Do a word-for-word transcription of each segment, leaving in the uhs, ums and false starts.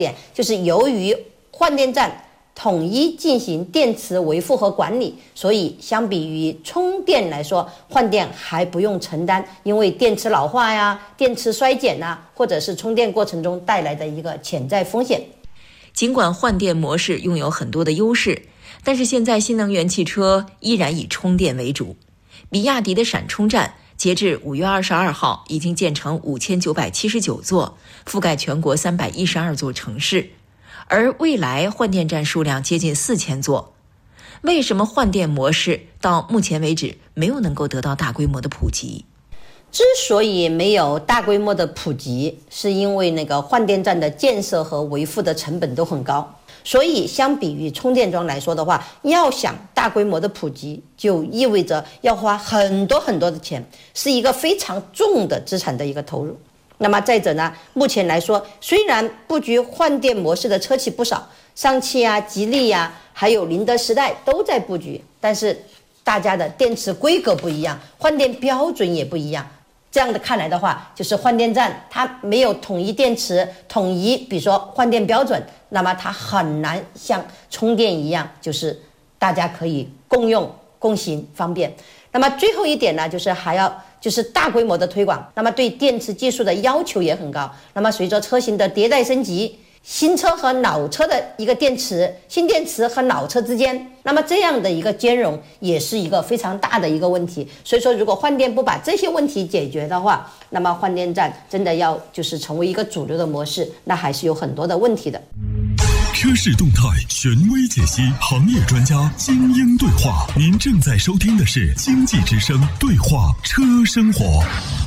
点就是由于换电站统一进行电池维护和管理，所以相比于充电来说，换电还不用承担因为电池老化呀、电池衰减呐、啊，或者是充电过程中带来的一个潜在风险。 尽管换电模式拥有很多的优势，但是现在新能源汽车依然以充电为主。比亚迪的闪充站截至五月二十二号已经建成五千九百七十九座，覆盖全国三百一十二座城市，而蔚来换电站数量接近四千座。为什么换电模式到目前为止没有能够得到大规模的普及？ 之所以没有大规模的普及，是因为那个换电站的建设和维护的成本都很高，所以相比于充电桩来说的话，要想大规模的普及，就意味着要花很多很多的钱，是一个非常重的资产的一个投入。那么再者呢，目前来说，虽然布局换电模式的车企不少，上汽啊、吉利啊，还有宁德时代都在布局，但是大家的电池规格不一样，换电标准也不一样。这样的看来的话，就是换电站它没有统一电池、统一比如说换电标准，那么它很难像充电一样，就是大家可以共用、共行方便。那么最后一点呢，就是还要就是大规模的推广，那么对电池技术的要求也很高。那么随着车型的迭代升级，新车和老车的一个电池，新电池和老车之间，那么这样的一个兼容也是一个非常大的一个问题。所以说如果换电不把这些问题解决的话，那么换电站真的要就是成为一个主流的模式，那还是有很多的问题的。 车市动态，权威解析，行业专家精英对话。您正在收听的是经济之声对话车生活。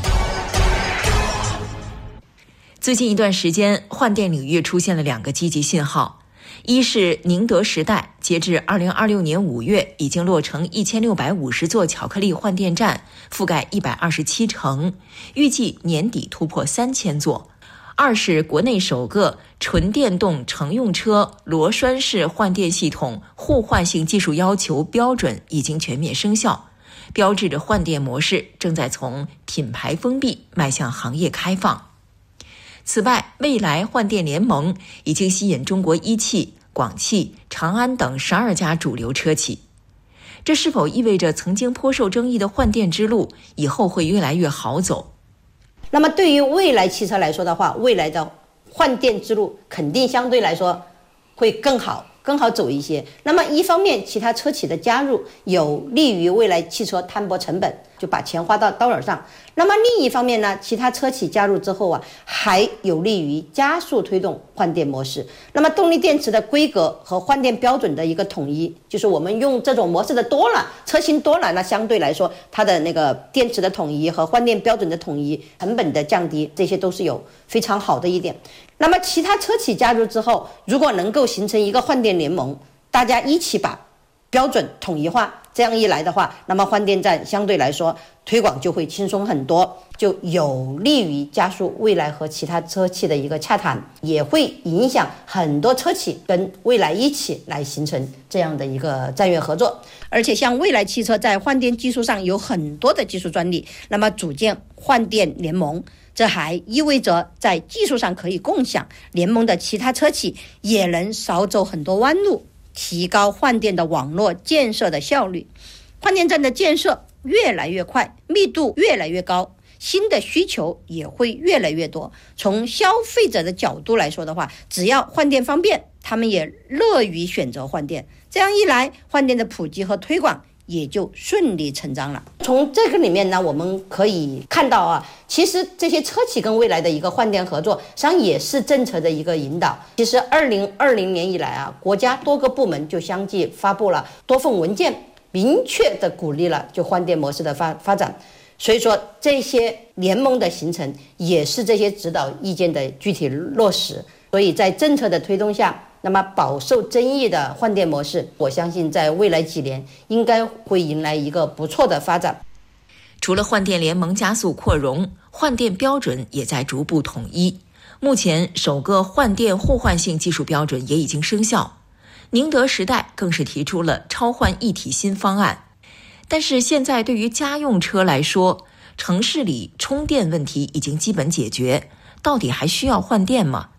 最近一段时间，换电领域出现了两个积极信号。一是宁德时代截至二零二六年五月已经落成一千六百五十座巧克力换电站，覆盖一百二十七城，预计年底突破三千座。二是国内首个纯电动乘用车螺栓式换电系统互换性技术要求标准已经全面生效，标志着换电模式正在从品牌封闭迈向行业开放。此外，蔚来换电联盟已经吸引中国一汽、广汽、长安等十二家主流车企。这是否意味着曾经颇受争议的换电之路以后会越来越好走？ 那么对于蔚来汽车来说的话，未来的换电之路肯定相对来说会更好更好走一些。那么一方面，其他车企的加入有利于蔚来汽车摊薄成本，就把钱花到刀刃上。那么另一方面呢，其他车企加入之后啊，还有利于加速推动换电模式。那么动力电池的规格和换电标准的一个统一，就是我们用这种模式的多了，车型多了，那相对来说它的那个电池的统一和换电标准的统一，成本的降低，这些都是有非常好的一点。那么其他车企加入之后，如果能够形成一个换电联盟，大家一起把标准统一化，这样一来的话，那么换电站相对来说推广就会轻松很多，就有利于加速蔚来和其他车企的一个洽谈，也会影响很多车企跟蔚来一起来形成这样的一个战略合作。而且像蔚来汽车在换电技术上有很多的技术专利，那么组建换电联盟，这还意味着在技术上可以共享，联盟的其他车企也能少走很多弯路，提高换电的网络建设的效率。换电站的建设越来越快，密度越来越高，新的需求也会越来越多。从消费者的角度来说的话，只要换电方便，他们也乐于选择换电。这样一来，换电的普及和推广也就顺理成章了。从这个里面呢，我们可以看到啊，其实这些车企跟蔚来的一个换电合作，实际上也是政策的一个引导。其实二零二零年以来啊，国家多个部门就相继发布了多份文件，明确的鼓励了就换电模式的发发展。所以说这些联盟的形成也是这些指导意见的具体落实。所以在政策的推动下，那么饱受争议的换电模式，我相信在未来几年应该会迎来一个不错的发展。 除了换电联盟加速扩容，换电标准也在逐步统一。目前首个换电互换性技术标准也已经生效，宁德时代更是提出了超换一体新方案。但是现在对于家用车来说，城市里充电问题已经基本解决，到底还需要换电吗？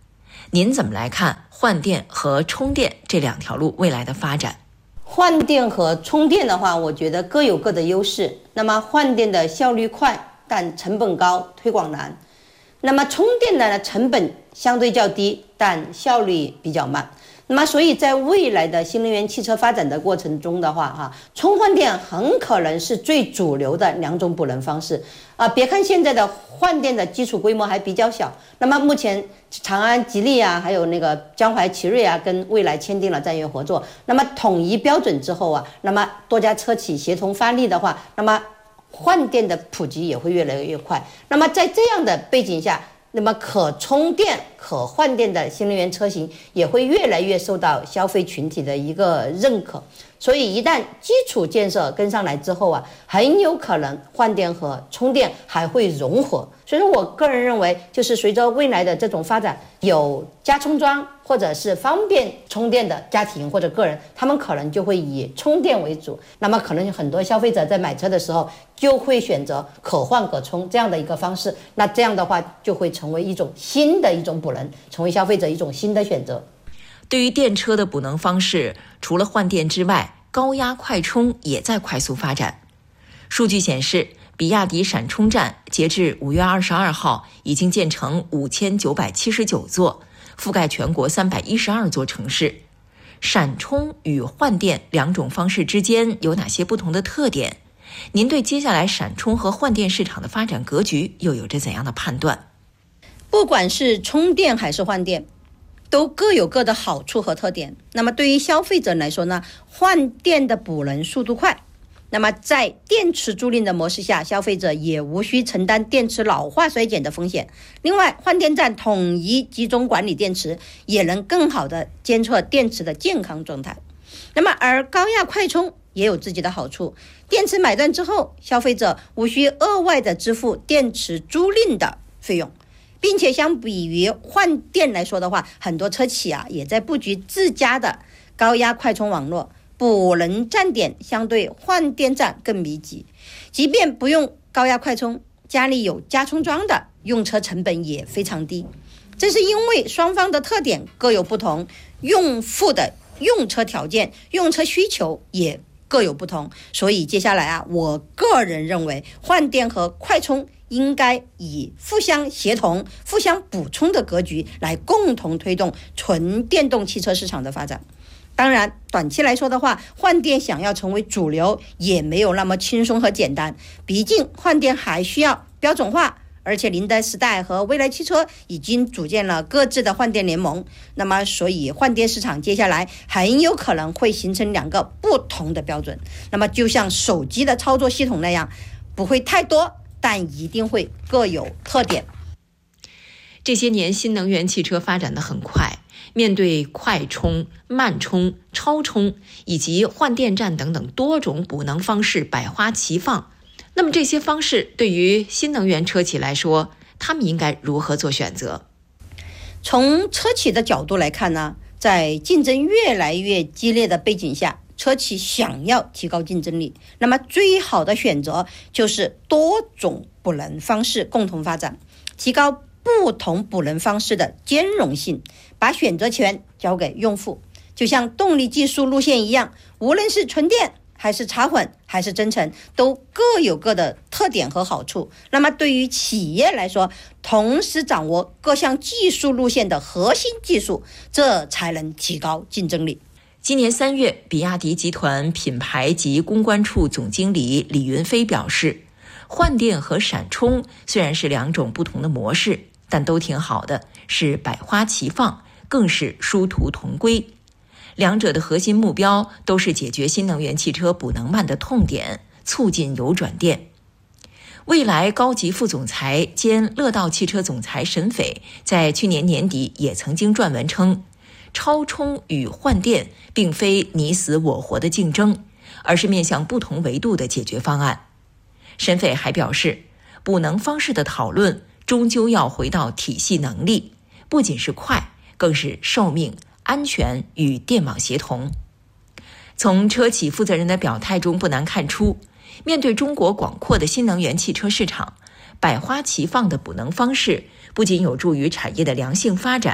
您怎么来看换电和充电这两条路未来的发展？ 换电和充电的话，我觉得各有各的优势。那么换电的效率快，但成本高，推广难。那么充电的呢，成本相对较低，但效率比较慢。那么所以在未来的新能源汽车发展的过程中的话，哈，充换电很可能是最主流的两种补能方式啊。别看现在的换电的基础规模还比较小，那么目前长安、吉利啊，还有那个江淮、奇瑞啊，跟蔚来签订了战略合作。那么统一标准之后啊，那么多家车企协同发力的话，那么换电的普及也会越来越快。那么在这样的背景下，那么可充电、可换电的新能源车型也会越来越受到消费群体的一个认可。所以一旦基础建设跟上来之后啊，很有可能换电和充电还会融合。所以说我个人认为，就是随着未来的这种发展，有加充桩或者是方便充电的家庭或者个人，他们可能就会以充电为主。那么可能很多消费者在买车的时候就会选择可换可充这样的一个方式。那这样的话就会成为一种新的一种补能，成为消费者一种新的选择。 对于电车的补能方式，除了换电之外，高压快充也在快速发展。数据显示，比亚迪闪充站截至五月二十二号已经建成五千九百七十九座，覆盖全国三百一十二座城市。闪充与换电两种方式之间有哪些不同的特点？您对接下来闪充和换电市场的发展格局又有着怎样的判断？ 不管是充电还是换电，都各有各的好处和特点。那么对于消费者来说呢，换电的补能速度快，那么在电池租赁的模式下，消费者也无需承担电池老化衰减的风险。另外，换电站统一集中管理电池，也能更好的监测电池的健康状态。那么而高压快充也有自己的好处，电池买断之后，消费者无需额外的支付电池租赁的费用，并且相比于换电来说的话，很多车企啊也在布局自家的高压快充网络，补能站点相对换电站更密集。即便不用高压快充，家里有加充桩的，用车成本也非常低。这是因为双方的特点各有不同，用户的用车条件、用车需求也各有不同，所以接下来啊，我个人认为换电和快充应该以互相协同、互相补充的格局来共同推动纯电动汽车市场的发展。当然，短期来说的话，换电想要成为主流也没有那么轻松和简单，毕竟换电还需要标准化，而且宁德时代和蔚来汽车已经组建了各自的换电联盟。那么所以换电市场接下来很有可能会形成两个不同的标准。那么就像手机的操作系统那样，不会太多，但一定会各有特点。 这些年新能源汽车发展得很快，面对快充、慢充、超充以及换电站等等多种补能方式百花齐放，那么这些方式对于新能源车企来说，他们应该如何做选择？ 从车企的角度来看呢，在竞争越来越激烈的背景下，车企想要提高竞争力，那么最好的选择就是多种补能方式共同发展，提高不同补能方式的兼容性，把选择权交给用户。就像动力技术路线一样，无论是纯电还是插混还是增程，都各有各的特点和好处。那么对于企业来说，同时掌握各项技术路线的核心技术，这才能提高竞争力。 今年三月，比亚迪集团品牌及公关处总经理李云飞表示，换电和闪充虽然是两种不同的模式，但都挺好的，是百花齐放，更是殊途同归。两者的核心目标都是解决新能源汽车补能慢的痛点，促进油转电。蔚来高级副总裁兼乐道汽车总裁沈斐在去年年底也曾经撰文称，超充与换电并非你死我活的竞争，而是面向不同维度的解决方案。沈斐还表示，补能方式的讨论终究要回到体系能力，不仅是快，更是寿命、安全与电网协同。从车企负责人的表态中不难看出，面对中国广阔的新能源汽车市场，百花齐放的补能方式不仅有助于产业的良性发展，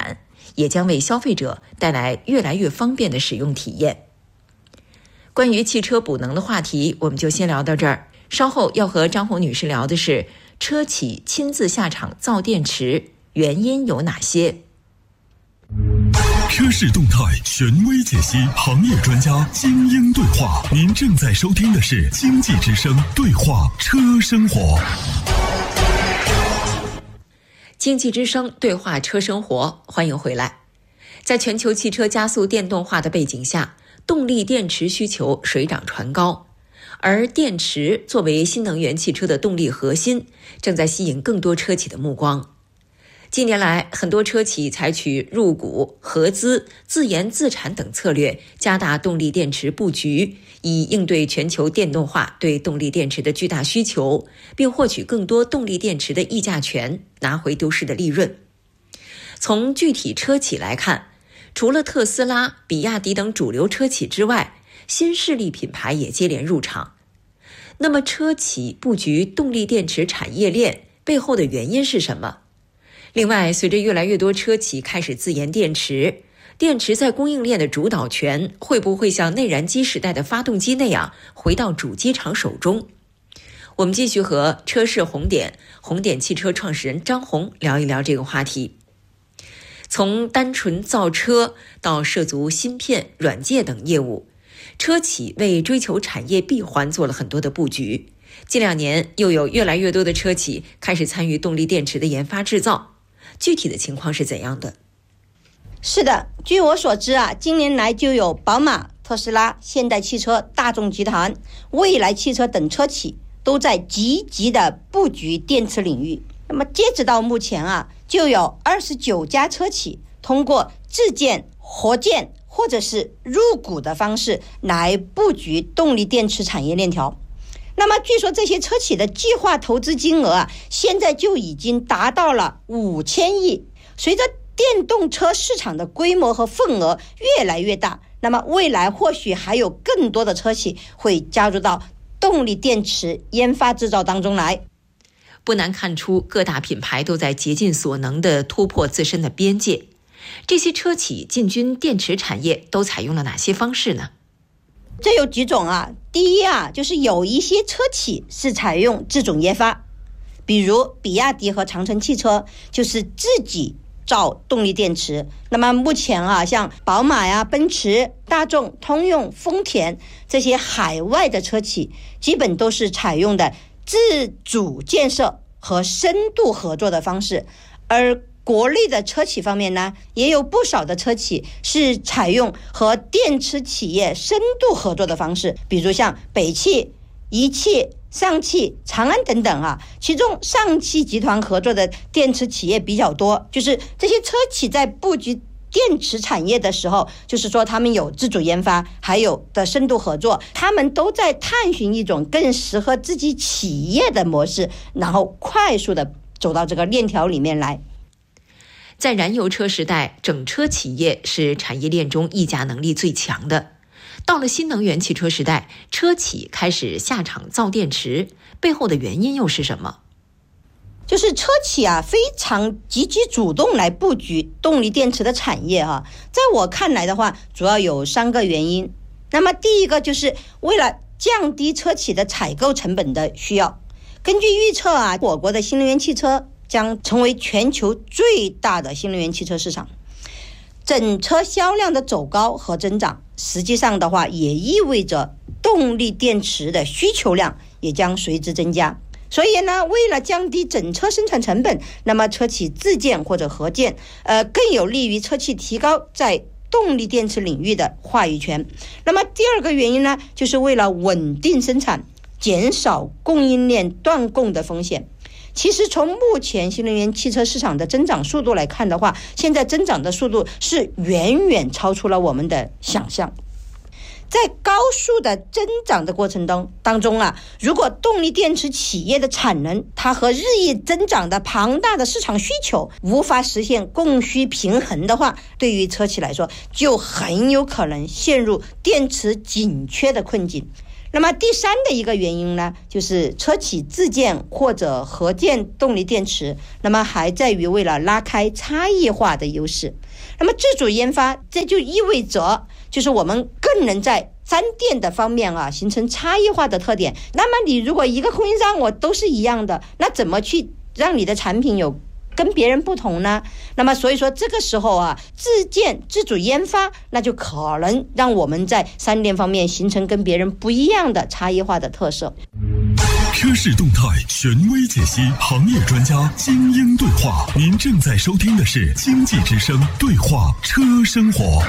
也将为消费者带来越来越方便的使用体验。关于汽车补能的话题，我们就先聊到这儿。稍后要和张红女士聊的是车企亲自下场造电池，原因有哪些？ 车市动态权威解析，行业专家精英对话。您正在收听的是经济之声对话车生活。 经济之声对话车生活，欢迎回来。在全球汽车加速电动化的背景下，动力电池需求水涨船高，而电池作为新能源汽车的动力核心，正在吸引更多车企的目光。近年来，很多车企采取入股、合资、自研自产等策略，加大动力电池布局，以应对全球电动化对动力电池的巨大需求，并获取更多动力电池的议价权，拿回丢失的利润。从具体车企来看，除了特斯拉、比亚迪等主流车企之外，新势力品牌也接连入场。那么，车企布局动力电池产业链背后的原因是什么？另外，随着越来越多车企开始自研电池，电池在供应链的主导权会不会像内燃机时代的发动机那样回到主机厂手中？我们继续和车市红点红点汽车创始人张红聊一聊这个话题。从单纯造车到涉足芯片、软件等业务，车企为追求产业闭环做了很多的布局。近两年，又有越来越多的车企开始参与动力电池的研发制造。具体的情况是怎样的？ 是的，据我所知啊，近年来就有宝马、特斯拉、现代汽车、大众集团、蔚来汽车等车企都在积极的布局电池领域。那么截止到目前啊，就有二十九家车企通过自建、合建或者是入股的方式来布局动力电池产业链条。那么据说这些车企的计划投资金额啊，现在就已经达到了五千亿。随着电动车市场的规模和份额越来越大，那么未来或许还有更多的车企会加入到动力电池研发制造当中来。 不难看出，各大品牌都在竭尽所能地突破自身的边界。这些车企进军电池产业都采用了哪些方式呢？ 这有几种啊。第一啊，就是有一些车企是采用自主研发，比如比亚迪和长城汽车就是自己造动力电池。那么目前啊，像宝马呀、奔驰、大众、通用、丰田这些海外的车企，基本都是采用的自主建设和深度合作的方式。而国内的车企方面呢，也有不少的车企是采用和电池企业深度合作的方式，比如像北汽、一汽、上汽、长安等等啊。其中上汽集团合作的电池企业比较多，就是这些车企在布局电池产业的时候，就是说他们有自主研发，还有的深度合作，他们都在探寻一种更适合自己企业的模式，然后快速的走到这个链条里面来。 在燃油车时代，整车企业是产业链中议价能力最强的。到了新能源汽车时代，车企开始下场造电池，背后的原因又是什么？ 就是车企啊，非常积极主动来布局动力电池的产业哈、啊。在我看来的话，主要有三个原因。那么第一个就是为了降低车企的采购成本的需要。根据预测啊，我国的新能源汽车将成为全球最大的新能源汽车市场，整车销量的走高和增长，实际上的话也意味着动力电池的需求量也将随之增加。所以呢，为了降低整车生产成本，那么车企自建或者合建，呃，更有利于车企提高在动力电池领域的话语权。那么第二个原因呢，就是为了稳定生产，减少供应链断供的风险。其实从目前新能源汽车市场的增长速度来看的话，现在增长的速度是远远超出了我们的想象。在高速的增长的过程当当中啊，如果动力电池企业的产能它和日益增长的庞大的市场需求无法实现供需平衡的话，对于车企来说就很有可能陷入电池紧缺的困境。那么第三的一个原因呢，就是车企自建或者合建动力电池，那么还在于为了拉开差异化的优势。 那么自主研发，这就意味着就是我们更能在三电的方面啊形成差异化的特点。那么你如果一个供应商我都是一样的，那怎么去让你的产品有跟别人不同呢？那么所以说这个时候啊，自建自主研发，那就可能让我们在三电方面形成跟别人不一样的差异化的特色。 车市动态权威解析，行业专家精英对话。您正在收听的是经济之声对话车生活。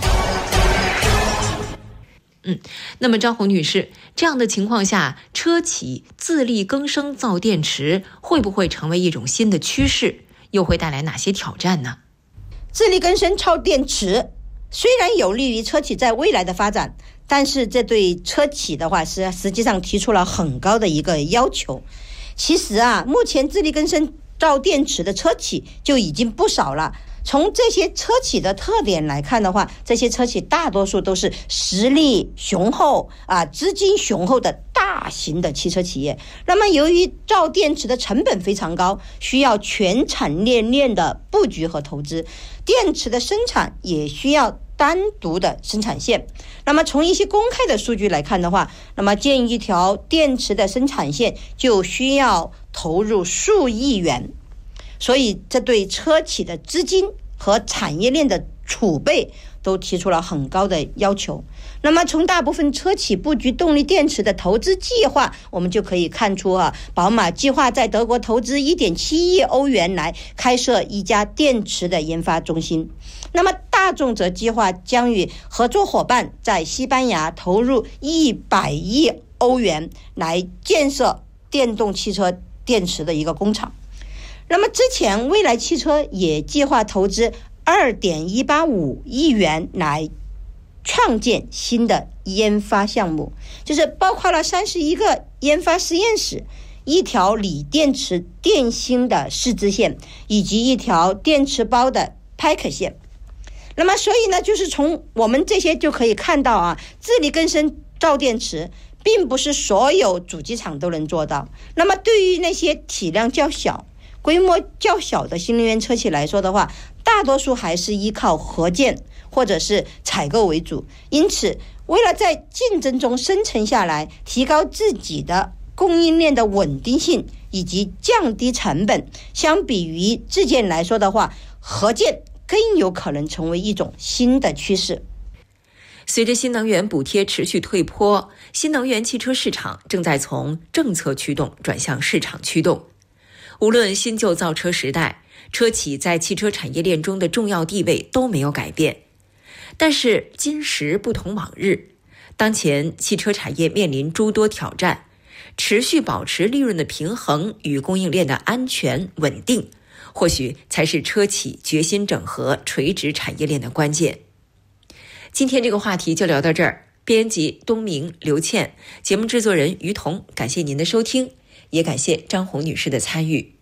嗯，那么张红女士，这样的情况下，车企自力更生造电池会不会成为一种新的趋势？又会带来哪些挑战呢？ 自力更生造电池虽然有利于车企在未来的发展，但是这对车企的话是实际上提出了很高的一个要求。其实啊，目前自力更生造电池的车企就已经不少了。从这些车企的特点来看的话，这些车企大多数都是实力雄厚啊、资金雄厚的大型的汽车企业。那么由于造电池的成本非常高，需要全产业链的布局和投资，电池的生产也需要单独的生产线。那么从一些公开的数据来看的话，那么建一条电池的生产线就需要投入数亿元。所以这对车企的资金和产业链的储备都提出了很高的要求。那么从大部分车企布局动力电池的投资计划，我们就可以看出啊，宝马计划在德国投资 一点七亿欧元来开设一家电池的研发中心。那么大众则计划将与合作伙伴在西班牙投入一百亿欧元来建设电动汽车电池的一个工厂。那么之前蔚来汽车也计划投资 二点一八五亿元来创建新的研发项目，就是包括了三十一个研发实验室，一条锂电池电芯的试制线，以及一条电池包的 pack 线。那么所以呢，就是从我们这些就可以看到啊，自力更生造电池并不是所有主机厂都能做到。那么对于那些体量较小、规模较小的新能源车企来说的话，大多数还是依靠合建或者是采购为主。因此，为了在竞争中生存下来，提高自己的供应链的稳定性以及降低成本，相比于自建来说的话，合建更有可能成为一种新的趋势。 随着新能源补贴持续退坡，新能源汽车市场正在从政策驱动转向市场驱动。无论新旧造车时代，车企在汽车产业链中的重要地位都没有改变。但是今时不同往日，当前汽车产业面临诸多挑战，持续保持利润的平衡与供应链的安全稳定，或许才是车企决心整合垂直产业链的关键。今天这个话题就聊到这儿，编辑东明、刘倩，节目制作人于彤，感谢您的收听，也感谢张红女士的参与。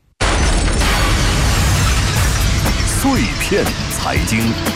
碎片财经，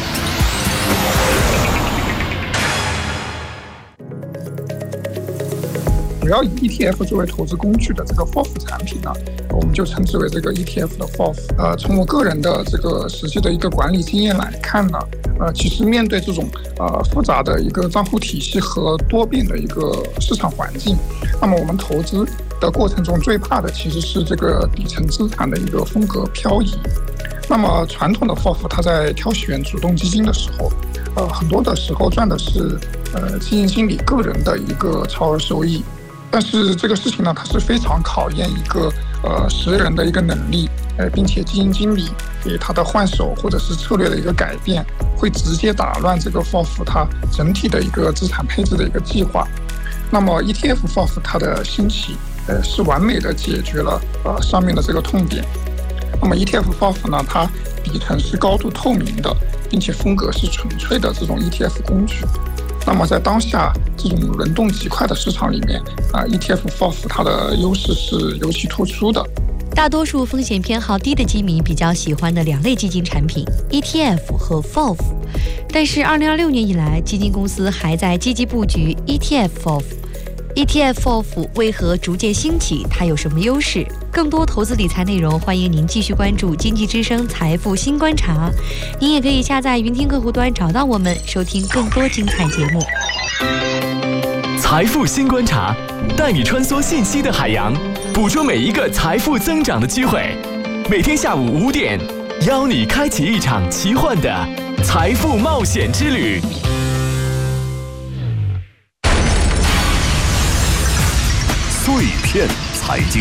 主要以 E T F 作为投资工具的这个 F O F 产品呢，我们就称之为这个 E T F 的 F O F。呃，从我个人的这个实际的一个管理经验来看呢，呃，其实面对这种呃复杂的一个账户体系和多变的一个市场环境，那么我们投资的过程中最怕的其实是这个底层资产的一个风格漂移。那么传统的 F O F 它在挑选主动基金的时候，呃，很多的时候赚的是呃基金经理个人的一个超额收益。但是这个事情呢，它是非常考验一个呃识人的一个能力，呃，并且基金经理给他的换手或者是策略的一个改变，会直接打乱这个 F O F 它整体的一个资产配置的一个计划。那么 E T F F O F 它的兴起，呃，是完美的解决了呃上面的这个痛点。那么 E T F F O F 呢，它底层是高度透明的，并且风格是纯粹的这种 E T F 工具。那么在当下这种轮动极快的市场里面啊 ，E T F F O F 它的优势是尤其突出的。 大多数风险偏好低的基民比较喜欢的两类基金产品 E T F 和 F O F。但是二零二六年以来，基金公司还在积极布局 E T F F O F。 E T F F 为何逐渐兴起？它有什么优势？更多投资理财内容，欢迎您继续关注经济之声财富新观察。您也可以下载云听客户端找到我们，收听更多精彩节目。 财富新观察，带你穿梭信息的海洋，捕捉每一个财富增长的机会。每天下午五点，邀你开启一场奇幻的财富冒险之旅。 碎片财经，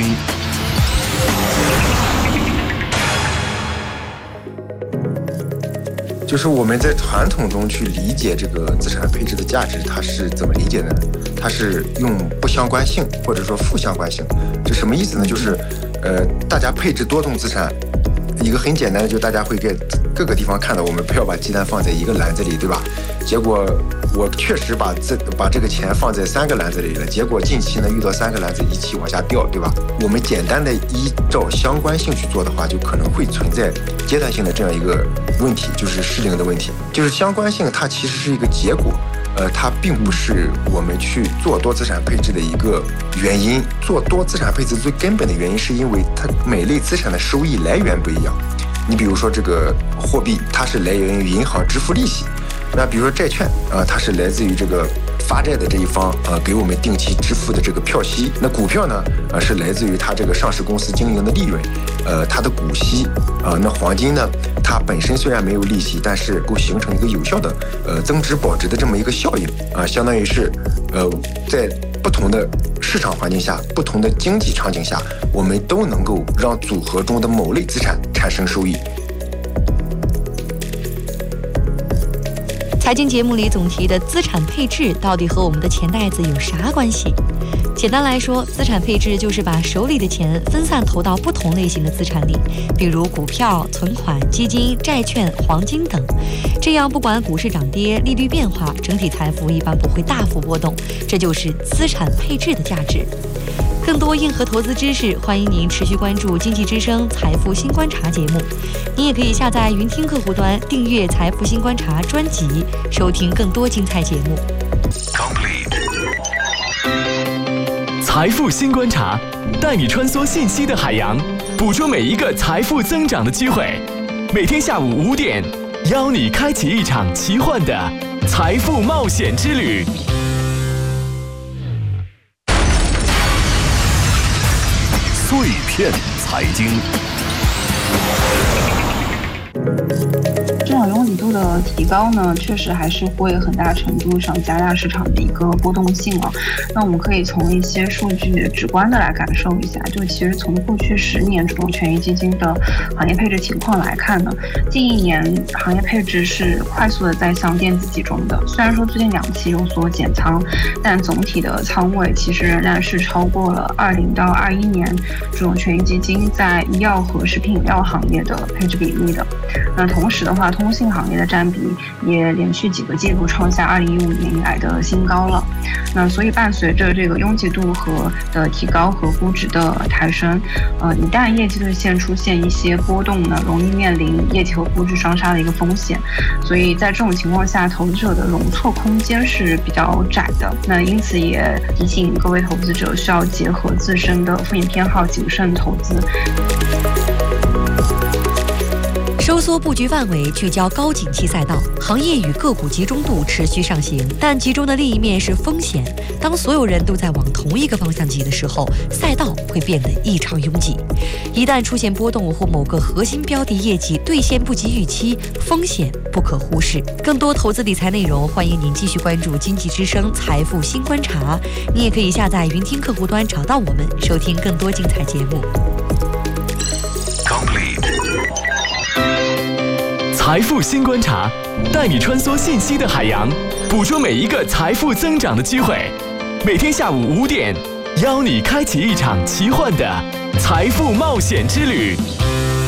就是我们在传统中去理解这个资产配置的价值，它是怎么理解的呢？它是用不相关性或者说负相关性。这什么意思呢？就是，呃，大家配置多种资产，一个很简单的，就大家会在各个地方看到，我们不要把鸡蛋放在一个篮子里，对吧？结果我确实把这把这个钱放在三个篮子里了，结果近期呢遇到三个篮子一起往下掉，对吧？我们简单的依照相关性去做的话，就可能会存在阶段性的这样一个问题，就是失灵的问题。就是相关性它其实是一个结果，呃，它并不是我们去做多资产配置的一个原因。做多资产配置最根本的原因是因为它每类资产的收益来源不一样。你比如说这个货币，它是来源于银行支付利息。那比如说债券啊、呃，它是来自于这个发债的这一方啊、呃，给我们定期支付的这个票息。那股票呢，呃，是来自于它这个上市公司经营的利润，呃，它的股息啊、呃。那黄金呢，它本身虽然没有利息，但是够形成一个有效的呃增值保值的这么一个效应啊、呃，相当于是呃在不同的市场环境下、不同的经济场景下，我们都能够让组合中的某类资产产生收益。 财经节目里总提的资产配置到底和我们的钱袋子有啥关系？简单来说，资产配置就是把手里的钱分散投到不同类型的资产里，比如股票、存款、基金、债券、黄金等。这样不管股市涨跌、利率变化，整体财富一般不会大幅波动，这就是资产配置的价值。更多硬核投资知识，欢迎您持续关注经济之声财富新观察节目。您也可以下载云听客户端订阅财富新观察专辑，收听更多精彩节目。 财富新观察，带你穿梭信息的海洋，捕捉每一个财富增长的机会。每天下午五点，邀你开启一场奇幻的财富冒险之旅。 碎片财经， 市场容理度的提高呢，确实还是会很大程度上加大市场的一个波动性啊。那我们可以从一些数据直观的来感受一下，就其实从过去十年这种权益基金的行业配置情况来看呢，近一年行业配置是快速的在向电子集中的。虽然说最近两期有所减仓，但总体的仓位其实仍然是超过了二零到二一年这种权益基金在医药和食品饮料行业的配置比例的。那同时的话，通信行业的占比也连续几个季度创下二零一五年以来的新高了。那所以伴随着这个拥挤度和的提高和估值的抬升，呃，一旦业绩兑现出现一些波动呢，容易面临业绩和估值双杀的一个风险。所以在这种情况下，投资者的容错空间是比较窄的。那因此也提醒各位投资者需要结合自身的风险偏好，谨慎投资。 收缩布局范围，聚焦高景气赛道，行业与个股集中度持续上行，但集中的另一面是风险。当所有人都在往同一个方向挤的时候，赛道会变得异常拥挤。一旦出现波动或某个核心标的业绩兑现不及预期，风险不可忽视。更多投资理财内容，欢迎您继续关注经济之声财富新观察。你也可以下载云听客户端找到我们，收听更多精彩节目。 财富新观察，带你穿梭信息的海洋，捕捉每一个财富增长的机会。每天下午五点，邀你开启一场奇幻的财富冒险之旅。